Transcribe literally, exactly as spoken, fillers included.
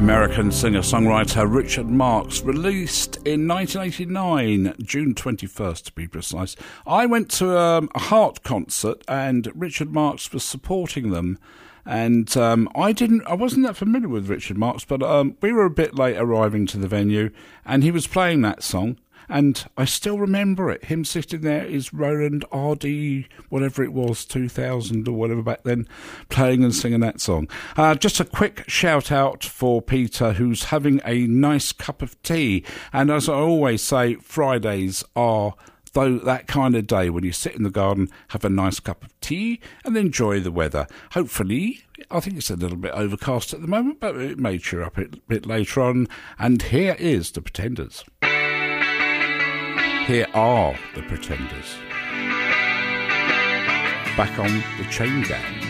American singer-songwriter Richard Marx, released in nineteen eighty-nine, June twenty-first to be precise. I went to um, a Heart concert and Richard Marx was supporting them, and um, I didn't, I wasn't that familiar with Richard Marx, but um, we were a bit late arriving to the venue and he was playing that song. And I still remember it, him sitting there, his Roland R D, whatever it was, two thousand or whatever back then, playing and singing that song. Uh, just a quick shout out for Peter, who's having a nice cup of tea. And as I always say, Fridays are though that kind of day when you sit in the garden, have a nice cup of tea and enjoy the weather. Hopefully, I think it's a little bit overcast at the moment, but it may cheer up a bit later on. And here is The Pretenders. Here are The Pretenders. Back on the Chain Gang.